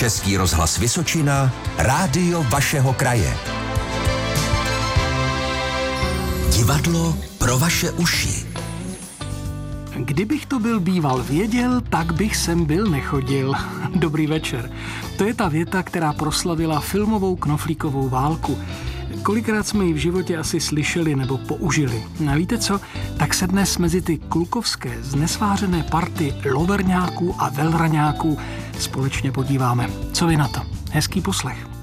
Český rozhlas Vysočina, rádio vašeho kraje. Divadlo pro vaše uši. Kdybych to byl býval věděl, tak bych sem byl nechodil. Dobrý večer. To je ta věta, která proslavila filmovou knoflíkovou válku. Kolikrát jsme ji v životě asi slyšeli nebo použili. A víte co? Tak se dnes mezi ty klukovské znesvářené party loverňáků a velraňáků společně podíváme. Co vy na to? Hezký poslech.